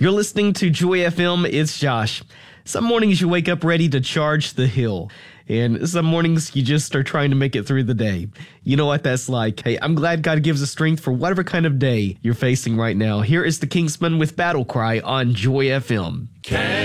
You're listening to Joy FM. It's Josh. Some mornings you wake up ready to charge the hill, and some mornings you just are trying to make it through the day. You know what that's like. Hey, I'm glad God gives us strength for whatever kind of day you're facing right now. Here is the Kingsmen with Battle Cry on Joy FM.